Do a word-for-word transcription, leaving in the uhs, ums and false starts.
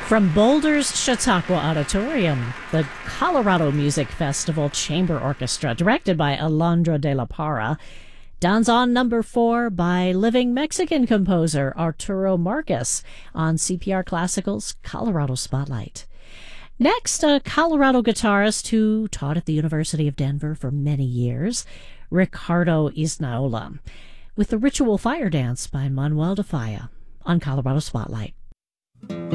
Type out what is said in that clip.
From Boulder's Chautauqua Auditorium, the Colorado Music Festival Chamber Orchestra, directed by Alondra de la Parra, Danzón Number Four by living Mexican composer Arturo Marcus on C P R Classical's Colorado Spotlight. Next, a Colorado guitarist who taught at the University of Denver for many years, Ricardo Isnaola, with the Ritual Fire Dance by Manuel de Falla on Colorado Spotlight.